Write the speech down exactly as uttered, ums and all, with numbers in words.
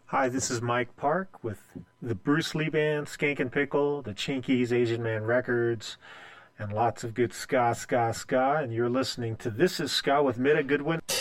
Hi, this is Mike Park with the Bruce Lee Band, Skank and Pickle, the Chinkies, Asian Man Records, and lots of good ska, ska, ska. And you're listening to This is Ska with Mida Goodwin.